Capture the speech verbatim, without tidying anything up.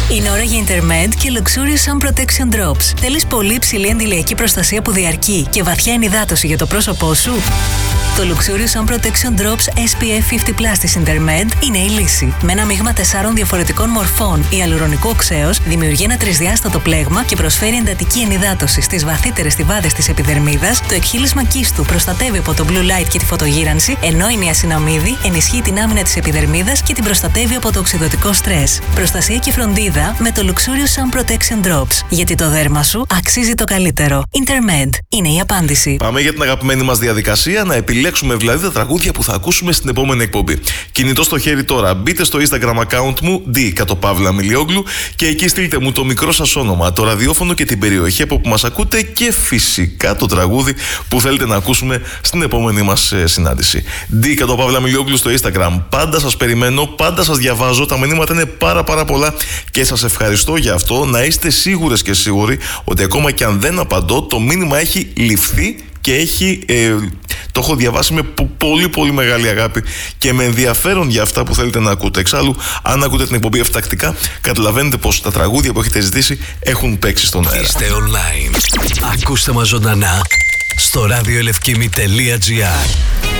Είναι ώρα για Intermed και Luxurious Sun Protection Drops. Θέλεις πολύ υψηλή αντιλιακή προστασία που διαρκεί και βαθιά ενυδάτωση για το πρόσωπό σου? Το Luxurious Sun Protection Drops ες πι εφ πενήντα πλας της Intermed είναι η λύση. Με ένα μείγμα τεσσάρων διαφορετικών μορφών ιαλουρονικού οξέως δημιουργεί ένα τρισδιάστατο πλέγμα και προσφέρει εντατική ενυδάτωση στις βαθύτερες στιβάδες της επιδερμίδας. Το εκχύλισμα κύστου προστατεύει από το blue light και τη φωτογύρανση, ενώ η νιασιναμίδη ενισχύει την άμυνα της επιδερμίδας και την προστατεύει από το οξυδωτικό στρες. Προστασία και φροντίδα με το Luxurious Sun Protection Drops. Γιατί το δέρμα σου αξίζει το καλύτερο. Intermed είναι η απάντηση. Πάμε για την αγαπημένη μας διαδικασία, να επιλέξουμε δηλαδή τα τραγούδια που θα ακούσουμε στην επόμενη εκπομπή. Κινητό στο χέρι τώρα, μπείτε στο Instagram account μου, D κατ' Παύλα Μιλιόγλου, και εκεί στείλτε μου το μικρό σας όνομα, το ραδιόφωνο και την περιοχή από που μας ακούτε και φυσικά το τραγούδι που θέλετε να ακούσουμε στην επόμενη μας ε, συνάντηση. D κατ' Παύλα Μιλιόγλου στο Instagram. Πάντα σας περιμένω, πάντα σας διαβάζω, τα μηνύματα είναι πάρα πάρα πολλά και σας ευχαριστώ για αυτό. Να είστε σίγουρες και σίγουροι ότι ακόμα και αν δεν απαντώ, το μήνυμα έχει ληφθεί και έχει, ε, το έχω διαβάσει με πολύ πολύ μεγάλη αγάπη και με ενδιαφέρον για αυτά που θέλετε να ακούτε. Εξάλλου, αν ακούτε την εκπομπή ευτακτικά, καταλαβαίνετε πως τα τραγούδια που έχετε ζητήσει έχουν παίξει στον αέρα. Είστε online. Ακούστε μας ζωντανά στο ραδιοελευκήμη τελεία τζι άρ.